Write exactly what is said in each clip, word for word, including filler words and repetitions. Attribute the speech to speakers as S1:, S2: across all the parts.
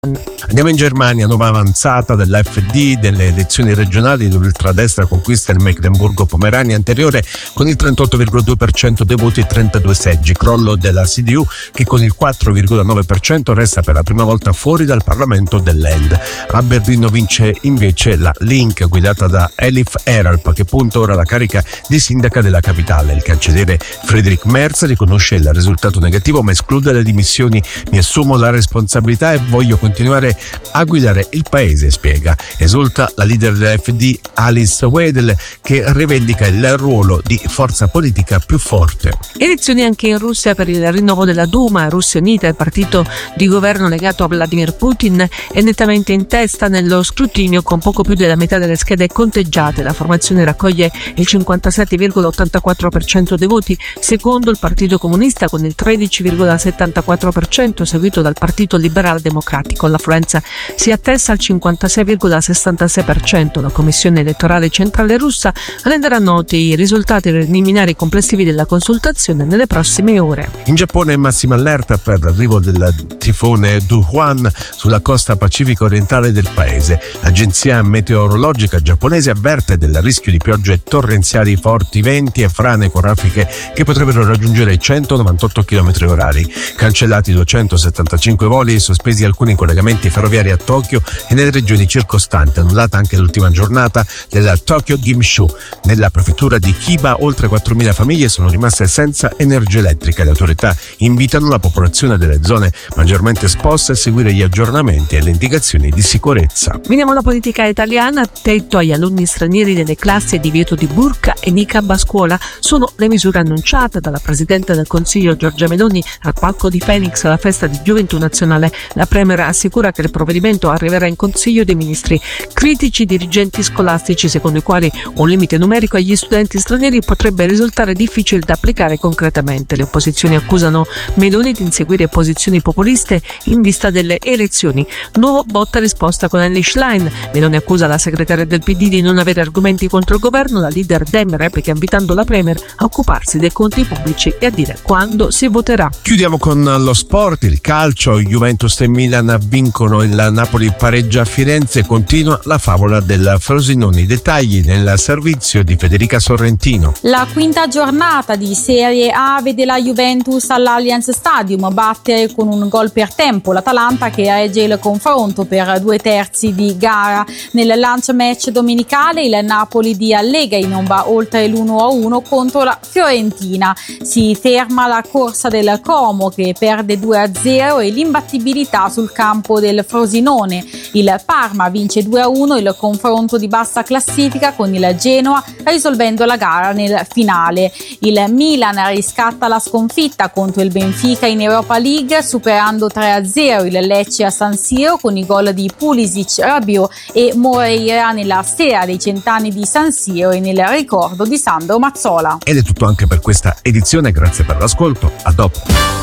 S1: Andiamo in Germania, nuova avanzata dell'A F D delle elezioni regionali dell'ultradestra conquista il Mecklenburgo-Pomerania anteriore con il trentotto virgola due per cento dei voti e trentadue seggi, crollo della C D U che con il quattro virgola nove per cento resta per la prima volta fuori dal Parlamento del Land. A Berlino vince invece la Link guidata da Elif Eralp che punta ora la carica di sindaca della capitale. Il cancelliere Friedrich Merz riconosce il risultato negativo ma esclude le dimissioni. Mi assumo la responsabilità e voglio continuare a guidare il paese, spiega. Esulta la leader dell'A F D Alice Weidel che rivendica il ruolo di forza politica più forte.
S2: Elezioni anche in Russia per il rinnovo della Duma. Russia Unita, il partito di governo legato a Vladimir Putin, è nettamente in testa nello scrutinio con poco più della metà delle schede conteggiate. La formazione raccoglie il cinquantasette virgola ottantaquattro per cento dei voti, secondo il Partito Comunista con il tredici virgola settantaquattro per cento, seguito dal Partito Liberal Democratico. L'affluenza si attesta al cinquantasei virgola sessantasei per cento. La Commissione elettorale centrale russa renderà noti i risultati preliminari complessivi della consultazione nelle prossime ore.
S1: In Giappone è massima allerta per l'arrivo del tifone Duhuan sulla costa pacifica orientale del paese. L'agenzia meteorologica giapponese avverte del rischio di piogge torrenziali, forti venti e frane con raffiche che potrebbero raggiungere i centonovantotto chilometri orari. Cancellati duecentosettantacinque voli e sospesi alcuni collegamenti ferroviari a Tokyo e nelle regioni circostanti. Annullata anche l'ultima giornata della Tokyo Gimshu. Nella prefettura di Chiba oltre quattromila famiglie sono rimaste senza energia elettrica. Le autorità invitano la popolazione delle zone maggiormente esposte a seguire gli aggiornamenti e le indicazioni di sicurezza.
S2: Veniamo alla politica italiana. Tetto agli alunni stranieri delle classi e divieto di burka e niqab a scuola sono le misure annunciate dalla Presidente del Consiglio Giorgia Meloni al palco di Phoenix alla festa di Gioventù Nazionale. La Premier assicura che il provvedimento arriverà in Consiglio dei Ministri. Critici dirigenti scolastici secondo i quali un limite numerico agli studenti stranieri potrebbe risultare difficile da applicare concretamente. Le opposizioni accusano Meloni di inseguire posizioni populiste in vista delle elezioni. Nuovo botta risposta con Elly Schlein. Meloni accusa la segretaria del P D di non avere argomenti contro il governo. La leader Dem replica invitando la Premier a occuparsi dei conti pubblici e a dire quando si voterà.
S1: Chiudiamo con lo sport, il calcio. Juventus e Milan vincono, il Napoli pareggia a Firenze, continua la favola del Frosinone. I dettagli nel servizio di Federica Sorrentino.
S3: La quinta giornata di Serie A vede la Juventus all'Allianz Stadium battere con un gol per tempo l'Atalanta che regge il confronto per due terzi di gara. Nel lunch match domenicale il Napoli di Allegri non va oltre l'uno a uno contro la Fiorentina. Si ferma la corsa del Como che perde due a zero e l'imbattibilità sul campo del Frosinone. Il Parma vince due a uno il confronto di bassa classifica con il Genoa, risolvendo la gara nel finale. Il Milan riscatta la sconfitta contro il Benfica in Europa League superando tre a zero il Lecce a San Siro con i gol di Pulisic, Rabiot e Moreira nella sera dei cent'anni di San Siro e nel ricordo di Sandro Mazzola.
S1: Ed è tutto anche per questa edizione, grazie per l'ascolto, a dopo.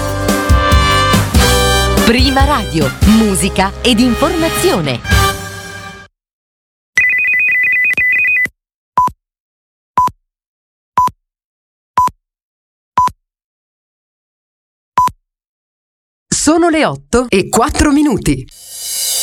S4: Prima Radio, musica ed informazione. Sono le otto e quattro minuti.